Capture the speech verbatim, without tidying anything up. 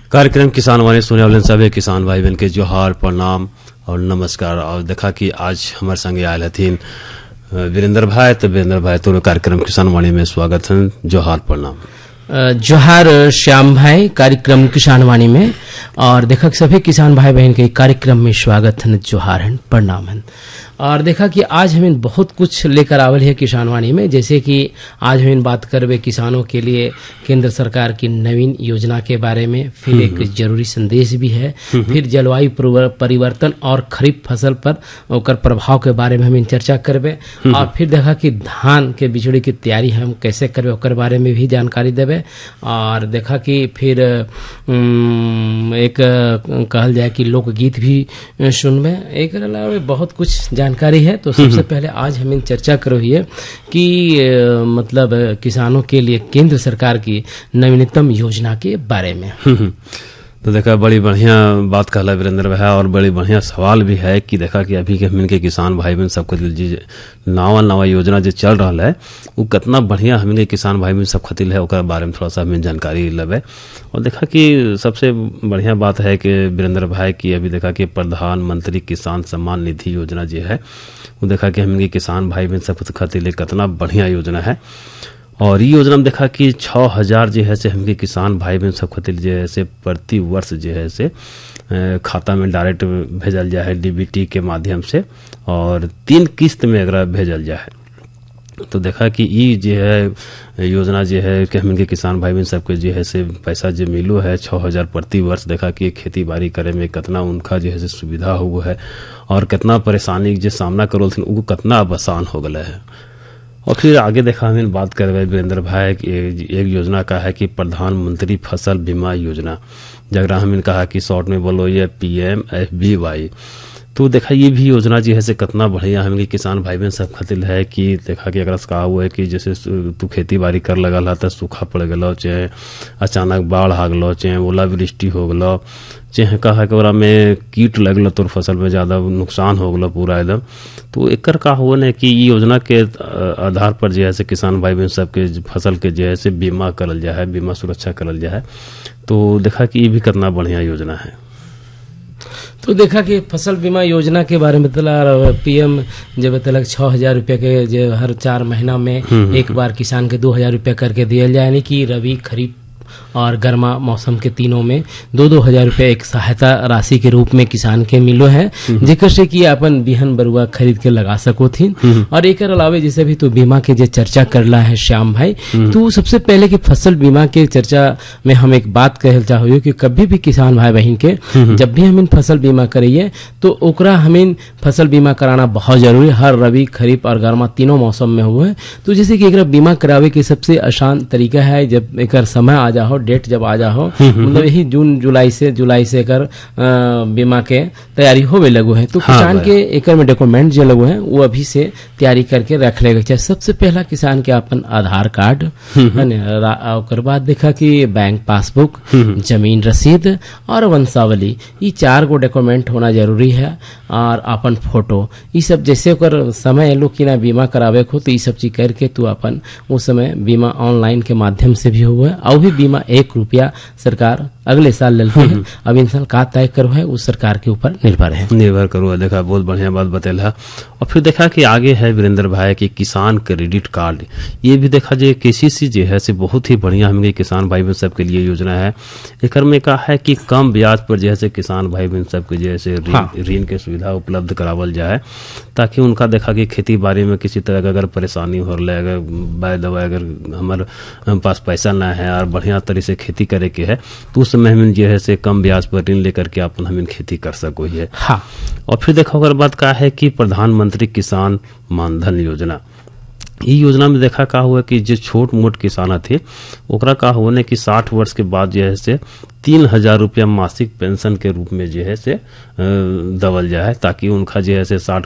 कार्यक्रम किसान वाणी सुने वाले सभी किसान भाई बहन के जोहार प्रणाम और नमस्कार। और देखा कि आज हमारे संगे आयल हथिन वीरेंद्र भाई। तो वीरेंद्र भाई तो कार्यक्रम किसान वाणी में स्वागत है, जोहार प्रणाम। जोहार श्याम भाई, कार्यक्रम किसान वाणी में और देखा कि सभी किसान भाई बहन के कार्यक्रम में स्वागत है, जोहार है, प्रणाम है। और देखा कि आज हमें बहुत कुछ लेकर आवल है किसान वाणी में, जैसे कि आज हमें बात करबे किसानों के लिए केंद्र सरकार की नवीन योजना के बारे में, फिर एक जरूरी संदेश भी है, फिर जलवायु परिवर्तन और खरीफ फसल पर ओकर प्रभाव के बारे में हम चर्चा करबे, और फिर देखा कि धान के बिचड़ी की तैयारी हम कैसे करबे ओकर बारे में भी जानकारी देबे। और देखा कि फिर एक कहल जाए कि लोकगीत भी सुनबे, एक अलावा बहुत कुछ जानकारी है। तो सबसे पहले आज हमें चर्चा करो ये कि मतलब किसानों के लिए केंद्र सरकार की नवीनतम योजना के बारे में। तो देखा बड़ी बढ़िया बात कहला वीरेंद्र भाई, और बड़ी बढ़िया सवाल भी है कि देखा कि अभी के हमन के किसान भाई बहन सबको नवा नवा योजना जो चल रहा है वो कितना बढ़िया हमन के किसान भाई बहन सब खतिल है, ओकर बारे में थोड़ा सा हमें जानकारी लेवे। और देखा कि सबसे बढ़िया बात है कि वीरेंद्र भाई की अभी देखा कि प्रधानमंत्री किसान सम्मान निधि योजना जो है वो देखा कि हमन के किसान भाई बहन सब खतिल कितना बढ़िया योजना है। और ये योजना में देखा कि छः हजार जो है से हमके किसान भाई बहन सब खतिल जो है से प्रति वर्ष जो है से खाता में डायरेक्ट भेजल जाए है डीबीटी के माध्यम से, और तीन किस्त में अगर भेजल जाए। तो देखा कि ये जो है योजना जो है कि हमके किसान भाई बहन सबके जो है से पैसा जो मिलो है छः हजार प्रति वर्ष, देखा कि खेती बाड़ी करे में कितना उनका जो है से सुविधा हुआ है और कितना परेशानी जो सामना करो थी वो कितना अब आसान हो गया है। और फिर आगे देखा हमें बात कर रहे वीरेंद्र भाई एक योजना का है कि प्रधानमंत्री फसल बीमा योजना, जगरा हमें कहा कि शॉर्ट में बोलो ये पी एम एफ बी वाई। तो देखा ये भी योजना जो है से कितना बढ़िया हमें किसान भाई बहन सब खतिल है कि देखा कि अगर कहा हुआ है कि जैसे तू खेती बाड़ी कर लगल है तो सूखा पड़ गलो, चाहे अचानक बाढ़ आ गलो, चाहे ओलावृष्टि हो गलो, चाहे कहा कि ओरा में कीट लगल तोर फसल में ज्यादा नुकसान हो गलो पूरा एकदम। तो एकर का हुआ ना कि ये योजना के आधार पर जो है से किसान भाई बहन सबके फसल के जो है से बीमा करल जाए, बीमा सुरक्षा करल जाए। तो देखा कि ये भी कितना बढ़िया योजना है। तो देखा कि फसल बीमा योजना के बारे में बतला पीएम जब बतला छह हजार रुपया के जो हर चार महीना में एक बार किसान के दो हजार रुपया करके दिया जाए, यानी कि रबी खरीफ और गर्मा मौसम के तीनों में दो दो हजार रुपया एक सहायता राशि के रूप में किसान के मिलो है, जेकर से कि अपन बिहन बरुआ खरीद के लगा सको थी। और एक अलावे जैसे भी तो बीमा के जो चर्चा करला है श्याम भाई, तो सबसे पहले कि फसल बीमा के चर्चा में हम एक बात कहल चाहो कि कभी भी किसान भाई बहन के जब भी हम फसल बीमा करिए तो ओकरा हमें फसल बीमा कराना बहुत जरूरी, हर रबी खरीफ और गर्मा तीनों मौसम में हुआ है। तो जैसे कि एक बीमा करावे के सबसे आसान तरीका है, जब एक समय आ जाओ, डेट जब आ जाओ, मतलब यही जून जुलाई से जुलाई से कर बीमा के तैयारी होवे लगो है। तो हाँ किसान के एक में डॉक्यूमेंट जो लगो है वो अभी से तैयारी करके रख लेगा चाहिए। सबसे पहला किसान के अपन आधार कार्ड है, और बाद देखा कि बैंक पासबुक, जमीन रसीद और वंशावली, ये चार गो डॉक्यूमेंट होना जरूरी है। और अपन फोटो, ये सब जैसे ओकर समय लोग की ना बीमा करावे को, तो ये सब चीज करके तू अपन उस समय बीमा ऑनलाइन के माध्यम से भी हुआ है। और भी बीमा एक रुपया सरकार अगले साल लेती है, अब इन साल का तय करो है उस सरकार के ऊपर निर्भर है, निर्भर करो। देखा बहुत बढ़िया बात बतेला। और फिर देखा कि आगे है वीरेंद्र भाई कि किसान क्रेडिट कार्ड, ये भी देखा जो केसीसी जो है से बहुत ही बढ़िया हमें किसान भाई बहन सब के लिए योजना है। एक में कहा है कि कम ब्याज पर जो है किसान भाई बहन सब के जैसे ऋण हाँ। ऋण के सुविधा उपलब्ध करावल जाए, ताकि उनका देखा कि खेती बाड़ी में किसी तरह का अगर परेशानी हो रहा है, अगर बाय दवा अगर हमारे पास पैसा ना है और बढ़िया तरह से खेती करे के है, तो उस समय हम जो है से कम ब्याज पर ऋण लेकर के अपन हम खेती कर सको है। हाँ। और फिर देखा अगर बात का है कि प्रधानमंत्री किसान मानधन योजना, ये योजना में देखा का हुआ कि जो छोट मोट किसान थे ओकरा का हुआ ने कि साठ वर्ष के बाद जो है से तीन हजार रुपया मासिक पेंशन के रूप में जो है से दबल जाए, ताकि उनका जो है से साठ